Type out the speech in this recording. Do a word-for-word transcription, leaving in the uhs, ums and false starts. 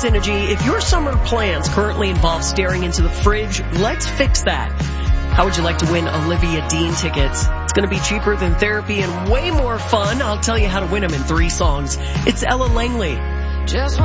Synergy. If your summer plans currently involve staring into the fridge, let's fix that. How would you like to win Olivia Dean tickets? It's going to be cheaper than therapy and way more fun. I'll tell you how to win them in three songs. It's Ella Langley. Just